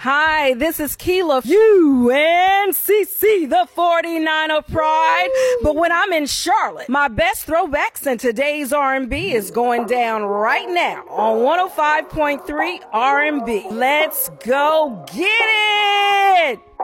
Hi, this is Keela, UNCC, the 49er Pride. But when I'm in Charlotte, my best throwbacks in today's R&B is going down right now on 105.3 R&B. Let's go get it!